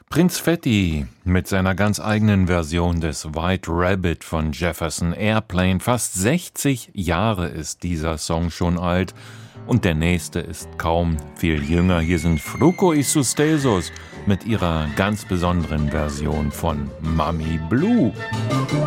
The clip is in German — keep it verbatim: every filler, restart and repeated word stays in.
Prinz Fetti mit seiner ganz eigenen Version des White Rabbit von Jefferson Airplane. Fast sechzig Jahre ist dieser Song schon alt und der nächste ist kaum viel jünger. Hier sind Fruko y Sustesos mit ihrer ganz besonderen Version von Mami Blue.